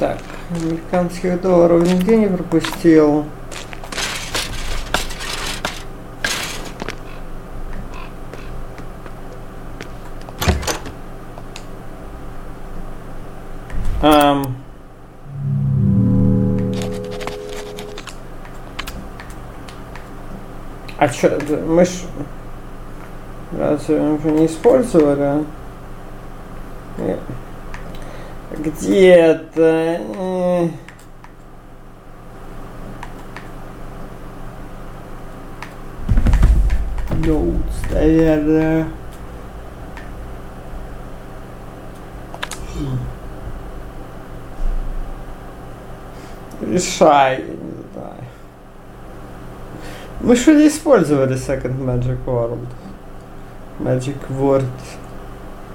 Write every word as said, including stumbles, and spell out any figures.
Так, американских долларов нигде не пропустил. Um, а чё, мы ж разве мы же не использовали? Нет. Где-то... Notes, наверное. Решай, я не знаю. Мы что не использовали Second Magic World. Magic Word.